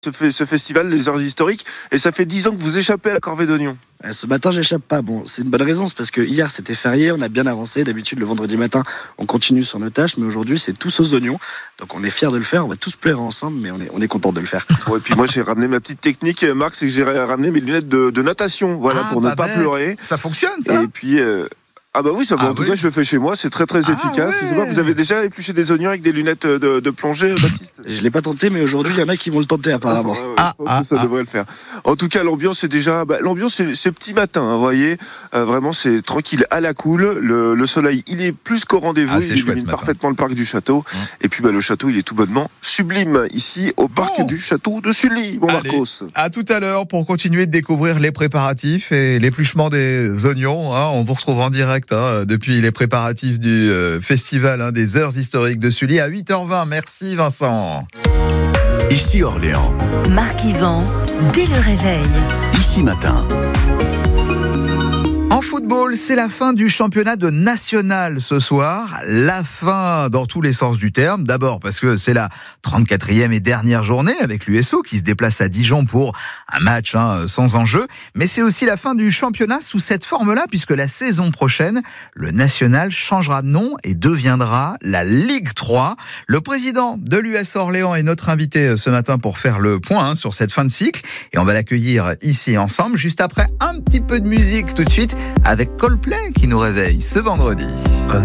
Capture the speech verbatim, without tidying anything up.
Ce, fait, ce festival, les heures historiques, et ça fait dix ans que vous échappez à la corvée d'oignons. Ce matin, j'échappe pas. Bon, c'est une bonne raison, c'est parce que hier c'était férié, on a bien avancé. D'habitude, le vendredi matin, on continue sur nos tâches, mais aujourd'hui, c'est tous aux oignons. Donc, on est fiers de le faire. On va tous pleurer ensemble, mais on est, on est content de le faire. Ouais, et puis moi, j'ai ramené ma petite technique, Marc, c'est que j'ai ramené mes lunettes de, de natation, voilà, ah, pour bah ne pas bête. pleurer. Ça fonctionne, ça. Et puis. Euh... Ah bah oui, ça, bon, ah en tout oui. cas je le fais chez moi, c'est très très ah efficace. Ouais. C'est quoi, vous avez déjà épluché des oignons avec des lunettes de, de plongée, Baptiste? Je l'ai pas tenté, mais aujourd'hui il y en a qui vont le tenter apparemment. Ah, ouais, ah, je pense ah, que ça ah. devrait le faire. En tout cas, l'ambiance est déjà, bah, l'ambiance c'est, c'est petit matin, hein, vous voyez, euh, vraiment c'est tranquille à la cool. Le, le soleil, il est plus qu'au rendez-vous, Ah, c'est il chouette, illumine ce matin. parfaitement le parc du château. Mmh. Et puis bah, le château, il est tout bonnement sublime ici au parc Bon. du château de Sully. Bon Allez, Marcos. à tout à l'heure pour continuer de découvrir les préparatifs et l'épluchement des oignons. Hein. On vous retrouve en direct hein, depuis les préparatifs du euh, festival hein, des heures historiques de Sully à huit heures vingt. Merci Vincent. Ici Orléans. Marc Yvan, dès le réveil. Ici Matin. En football, c'est la fin du championnat de national ce soir. La fin dans tous les sens du terme. D'abord parce que c'est la trente-quatrième et dernière journée avec l'U S O qui se déplace à Dijon pour un match hein, sans enjeu. Mais c'est aussi la fin du championnat sous cette forme-là puisque la saison prochaine, le national changera de nom et deviendra la Ligue trois. Le président de l'U S Orléans est notre invité ce matin pour faire le point hein, sur cette fin de cycle. Et on va l'accueillir ici ensemble juste après un petit peu de musique tout de suite avec Coldplay qui nous réveille ce vendredi.